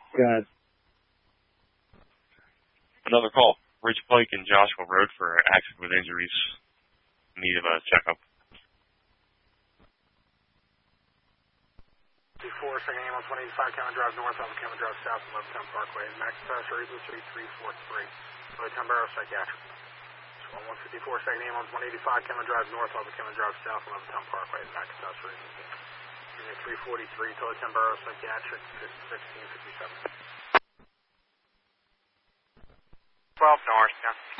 Good. Another call. Rich Pike and Joshua Road for accident with injuries. Need of a checkup. 4, second AM on 185, Cameron Drive North, on Cameron Drive South, and Levittown Parkway. McIntosh, Reason 3343, Levittown Borough Psychiatric. 154, second AM on 185, Cameron Drive North, on Cameron Drive South, and Levittown Parkway. McIntosh, Reason 343, Levittown Borough Psychiatric, 1657. 12 North, yeah.